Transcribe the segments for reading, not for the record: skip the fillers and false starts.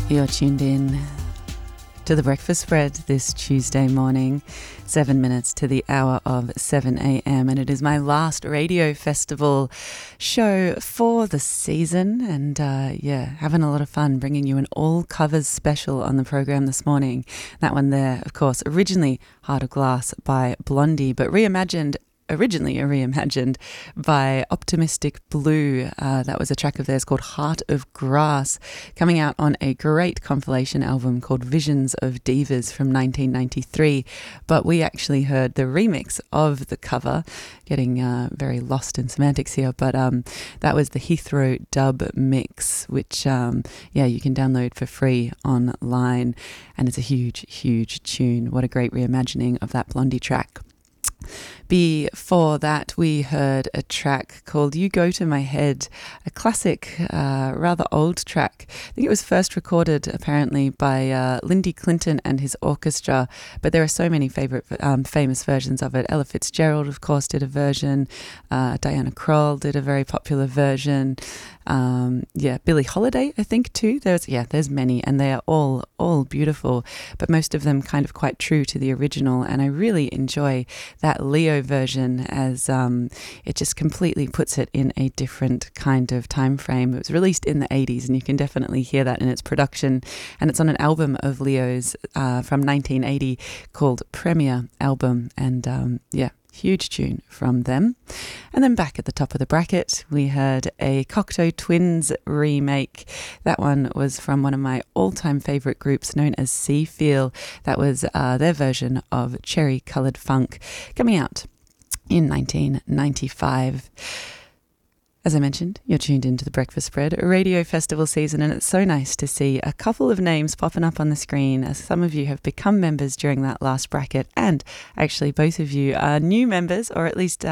You're tuned in to the Breakfast Spread this Tuesday morning, 7 minutes to the hour of 7 a.m. And it is my last radio festival show for the season. And having a lot of fun bringing you an all covers special on the program this morning. That one there, of course, originally Heart of Glass by Blondie, but originally reimagined by Optimistic Blue. That was a track of theirs called Heart of Grass, coming out on a great compilation album called Visions of Divas from 1993. But we actually heard the remix of the cover, getting very lost in semantics here, but that was the Heathrow dub mix, which you can download for free online, and it's a huge tune. What a great reimagining of that Blondie track. Before that, we heard a track called You Go to My Head, a classic, rather old track. I think it was first recorded, apparently, by Lindy Clinton and his orchestra, but there are so many famous versions of it. Ella Fitzgerald, of course, did a version. Diana Krall did a very popular version. Billie Holiday, I think, too. There's many, and they are all beautiful, but most of them kind of quite true to the original, and I really enjoy that Leo version as it just completely puts it in a different kind of time frame. It was released in the 80s, and you can definitely hear that in its production, and it's on an album of Leo's from 1980 called Premier Album, and huge tune from them. And then back at the top of the bracket, we heard a Cocteau Twins remake. That one was from one of my all-time favourite groups known as Seafeel. That was their version of Cherry Coloured Funk, coming out in 1995. As I mentioned, you're tuned into the Breakfast Spread, a radio festival season, and it's so nice to see a couple of names popping up on the screen as some of you have become members during that last bracket, and actually both of you are new members, or at least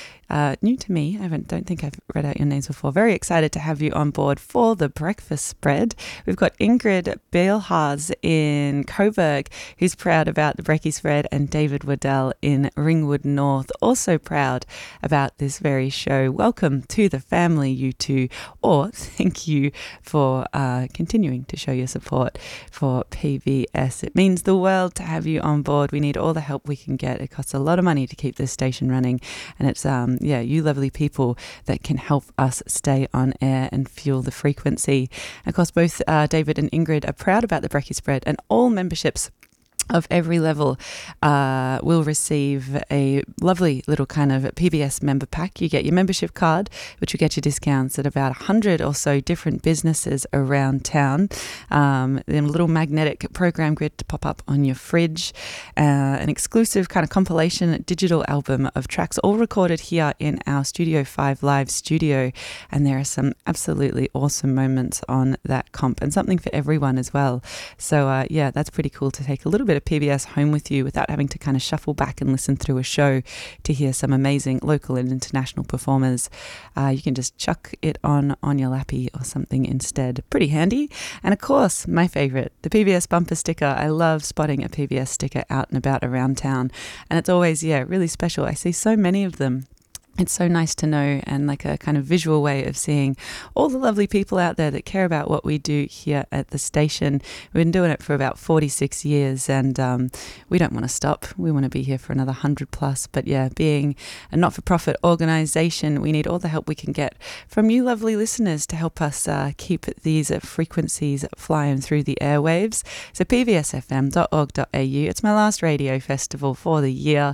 new to me. I don't think I've read out your names before. Very excited to have you on board for the Breakfast Spread. We've got Ingrid Beilharz in Coburg, who's proud about the Brekkie Spread, and David Waddell in Ringwood North, also proud about this very show. Welcome to the family, you two, or thank you for continuing to show your support for PBS. It means the world to have you on board. We need all the help we can get. It costs a lot of money to keep this station running, and it's you lovely people that can help us stay on air and fuel the frequency. And of course, both David and Ingrid are proud about the Brekkie Spread, and all memberships of every level will receive a lovely little kind of PBS member pack. You get your membership card, which will get you discounts at about 100 or so different businesses around town. Then a little magnetic program grid to pop up on your fridge. An exclusive kind of compilation digital album of tracks all recorded here in our Studio 5 live studio. And there are some absolutely awesome moments on that comp, and something for everyone as well. So that's pretty cool to take a little bit of PBS home with you without having to kind of shuffle back and listen through a show to hear some amazing local and international performers. You can just chuck it on your lappy or something instead. Pretty handy. And of course, my favourite, the PBS bumper sticker. I love spotting a PBS sticker out and about around town, and it's always really special. I see so many of them. It's so nice to know, and like a kind of visual way of seeing all the lovely people out there that care about what we do here at the station. We've been doing it for about 46 years, and we don't want to stop. We want to be here for another 100 plus. But being a not-for-profit organisation, we need all the help we can get from you lovely listeners to help us keep these frequencies flying through the airwaves. So pbsfm.org.au. It's my last radio festival for the year,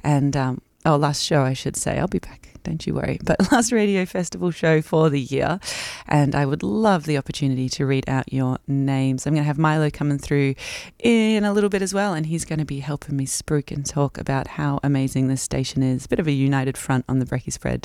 and last show, I should say. I'll be back, don't you worry. But last radio festival show for the year, and I would love the opportunity to read out your names. I'm going to have Milo coming through in a little bit as well, and he's going to be helping me spruik and talk about how amazing this station is. A bit of a united front on the Brekkie Spread.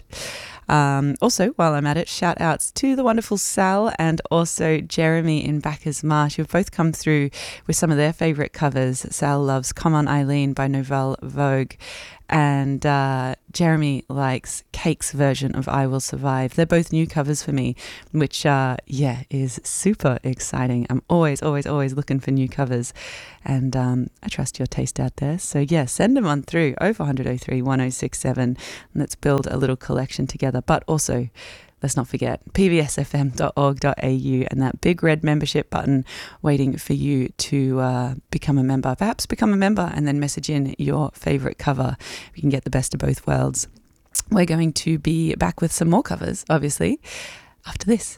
Also, while I'm at it, shout outs to the wonderful Sal and also Jeremy in Bacchus Marsh, who've both come through with some of their favourite covers. Sal loves Come On Eileen by Nouvelle Vogue, and Jeremy likes Cake's version of I Will Survive. They're both new covers for me, which is super exciting. I'm always looking for new covers, and I trust your taste out there. So send them on through 0400 03 1067, and let's build a little collection together. But also, let's not forget pbsfm.org.au and that big red membership button waiting for you to become a member. Perhaps become a member and then message in your favourite cover. You can get the best of both worlds. We're going to be back with some more covers, obviously, after this.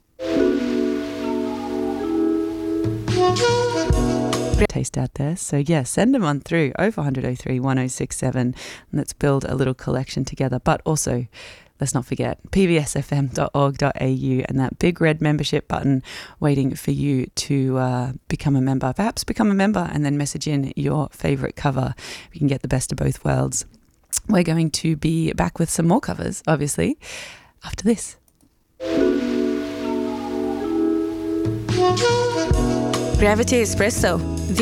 Taste out there. So yeah, send them on through 0400 03 1067 and let's build a little collection together. But also, let's not forget pbsfm.org.au and that big red membership button waiting for you to become a member. Perhaps become a member and then message in your favourite cover. You can get the best of both worlds. We're going to be back with some more covers, obviously, after this. Gravity Espresso.